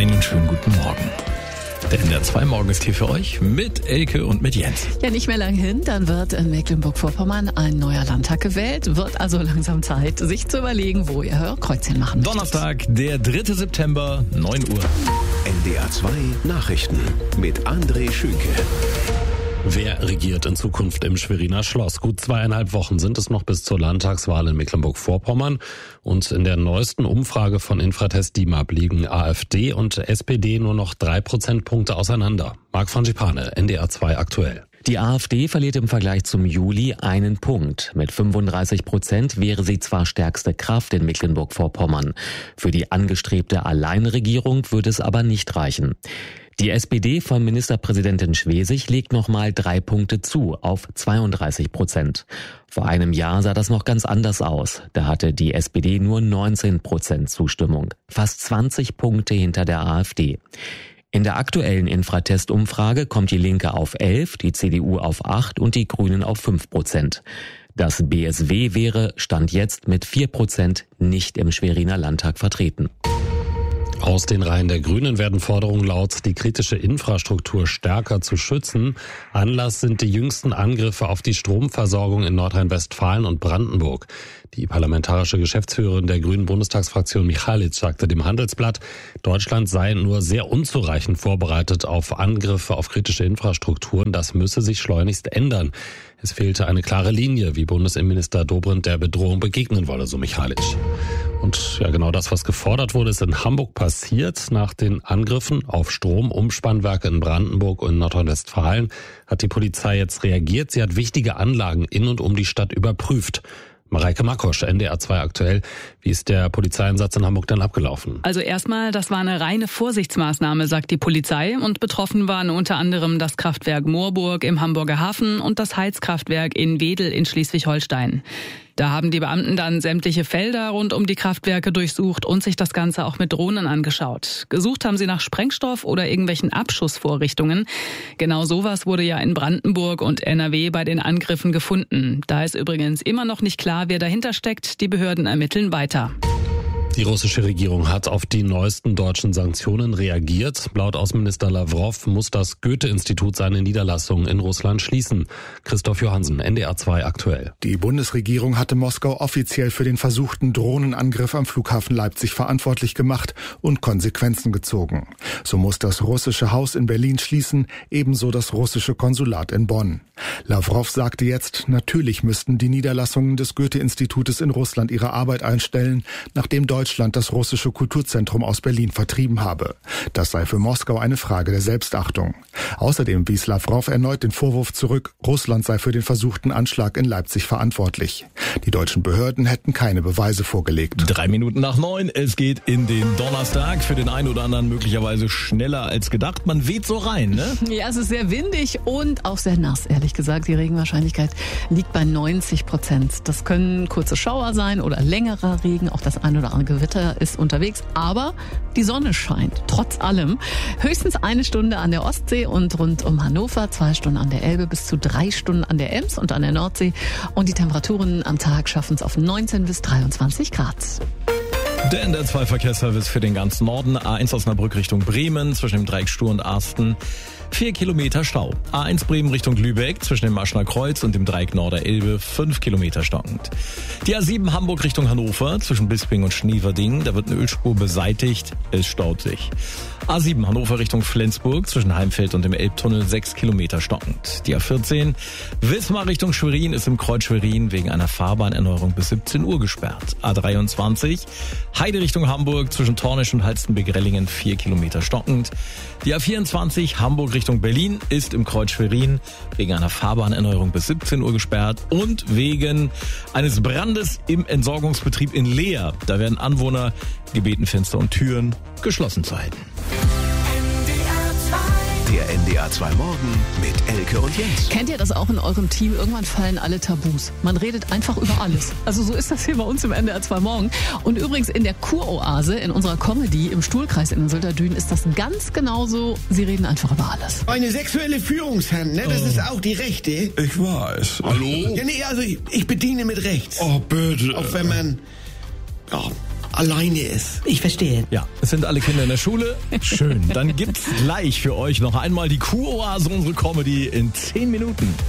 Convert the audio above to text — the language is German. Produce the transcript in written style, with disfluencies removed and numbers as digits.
Einen schönen guten Morgen. Der NDR 2 Morgen ist hier für euch mit Elke und mit Jens. Ja, nicht mehr lang hin, dann wird in Mecklenburg-Vorpommern ein neuer Landtag gewählt. Wird also langsam Zeit, sich zu überlegen, wo ihr Kreuzchen machen möchtet. Donnerstag, der 3. September, 9 Uhr. NDR 2 Nachrichten mit André Schünke. Wer regiert in Zukunft im Schweriner Schloss? Gut 2,5 Wochen sind es noch bis zur Landtagswahl in Mecklenburg-Vorpommern. Und in der neuesten Umfrage von Infratest DIMAP liegen AfD und SPD nur noch 3 Prozentpunkte auseinander. Marc Frangipane, NDR 2 aktuell. Die AfD verliert im Vergleich zum Juli einen Punkt. Mit 35% wäre sie zwar stärkste Kraft in Mecklenburg-Vorpommern. Für die angestrebte Alleinregierung würde es aber nicht reichen. Die SPD von Ministerpräsidentin Schwesig legt nochmal 3 Punkte zu, auf 32%. Vor einem Jahr sah das noch ganz anders aus. Da hatte die SPD nur 19% Zustimmung, fast 20 Punkte hinter der AfD. In der aktuellen Infratest-Umfrage kommt die Linke auf 11, die CDU auf 8 und die Grünen auf 5%. Das BSW wäre, Stand jetzt, mit 4% nicht im Schweriner Landtag vertreten. Aus den Reihen der Grünen werden Forderungen laut, die kritische Infrastruktur stärker zu schützen. Anlass sind die jüngsten Angriffe auf die Stromversorgung in Nordrhein-Westfalen und Brandenburg. Die parlamentarische Geschäftsführerin der Grünen Bundestagsfraktion Michalic sagte dem Handelsblatt, Deutschland sei nur sehr unzureichend vorbereitet auf Angriffe auf kritische Infrastrukturen. Das müsse sich schleunigst ändern. Es fehlte eine klare Linie, wie Bundesinnenminister Dobrindt der Bedrohung begegnen wolle, so Michalic. Und ja, genau das, was gefordert wurde, ist in Hamburg passiert. Nach den Angriffen auf Stromumspannwerke in Brandenburg und Nordrhein-Westfalen hat die Polizei jetzt reagiert. Sie hat wichtige Anlagen in und um die Stadt überprüft. Mareike Makosch, NDR 2 aktuell. Wie ist der Polizeieinsatz in Hamburg dann abgelaufen? Also erstmal, das war eine reine Vorsichtsmaßnahme, sagt die Polizei. Und betroffen waren unter anderem das Kraftwerk Moorburg im Hamburger Hafen und das Heizkraftwerk in Wedel in Schleswig-Holstein. Da haben die Beamten dann sämtliche Felder rund um die Kraftwerke durchsucht und sich das Ganze auch mit Drohnen angeschaut. Gesucht haben sie nach Sprengstoff oder irgendwelchen Abschussvorrichtungen. Genau sowas wurde ja in Brandenburg und NRW bei den Angriffen gefunden. Da ist übrigens immer noch nicht klar, wer dahinter steckt. Die Behörden ermitteln weiter. Die russische Regierung hat auf die neuesten deutschen Sanktionen reagiert. Laut Außenminister Lavrov muss das Goethe-Institut seine Niederlassungen in Russland schließen. Christoph Johansen, NDR 2 aktuell. Die Bundesregierung hatte Moskau offiziell für den versuchten Drohnenangriff am Flughafen Leipzig verantwortlich gemacht und Konsequenzen gezogen. So muss das russische Haus in Berlin schließen, ebenso das russische Konsulat in Bonn. Lavrov sagte jetzt, natürlich müssten die Niederlassungen des Goethe-Institutes in Russland ihre Arbeit einstellen, nachdem Deutschland das russische Kulturzentrum aus Berlin vertrieben habe. Das sei für Moskau eine Frage der Selbstachtung. Außerdem wies Lavrov erneut den Vorwurf zurück, Russland sei für den versuchten Anschlag in Leipzig verantwortlich. Die deutschen Behörden hätten keine Beweise vorgelegt. 3 Minuten nach 9, es geht in den Donnerstag. Für den einen oder anderen möglicherweise schneller als gedacht. Man weht so rein, ne? Ja, es ist sehr windig und auch sehr nass, ehrlich gesagt. Die Regenwahrscheinlichkeit liegt bei 90%. Das können kurze Schauer sein oder längerer Regen, auch das ein oder andere Gewitter ist unterwegs, aber die Sonne scheint, trotz allem. Höchstens 1 Stunde an der Ostsee und rund um Hannover, 2 Stunden an der Elbe, bis zu 3 Stunden an der Ems und an der Nordsee. Und die Temperaturen am Tag schaffen es auf 19 bis 23 Grad. Der NDR 2 Verkehrsservice für den ganzen Norden. A1 Osnabrück Richtung Bremen, zwischen dem Dreieck Stur und Arsten. 4 Kilometer Stau. A1 Bremen Richtung Lübeck, zwischen dem Maschner Kreuz und dem Dreieck Norder-Elbe, 5 Kilometer stockend. Die A7 Hamburg Richtung Hannover, zwischen Bisping und Schneeverding, da wird eine Ölspur beseitigt, es staut sich. A7 Hannover Richtung Flensburg, zwischen Heimfeld und dem Elbtunnel, 6 Kilometer stockend. Die A14 Wismar Richtung Schwerin ist im Kreuz Schwerin wegen einer Fahrbahnerneuerung bis 17 Uhr gesperrt. A23 Heide Richtung Hamburg, zwischen Tornisch und Halstenbek-Rellingen, 4 Kilometer stockend. Die A24 Hamburg Richtung Berlin ist im Kreuz Schwerin wegen einer Fahrbahnerneuerung bis 17 Uhr gesperrt und wegen eines Brandes im Entsorgungsbetrieb in Leer. Da werden Anwohner gebeten, Fenster und Türen geschlossen zu halten. Der NDR 2 Morgen mit Elke und Jens. Kennt ihr das auch in eurem Team? Irgendwann fallen alle Tabus. Man redet einfach über alles. Also so ist das hier bei uns im NDR 2 Morgen. Und übrigens in der Kuroase, in unserer Comedy im Stuhlkreis in den Sylterdünen, ist das ganz genauso. Sie reden einfach über alles. Eine sexuelle Führungshand, ne? Das ist auch die rechte. Ich weiß. Hallo? Ja, nee, also ich bediene mit rechts. Oh, bitte. Auch wenn man... Ja, alleine ist. Ich verstehe. Ja, es sind alle Kinder in der Schule. Schön. Dann gibt's gleich für euch noch einmal die Kuroase, unsere Comedy in 10 Minuten.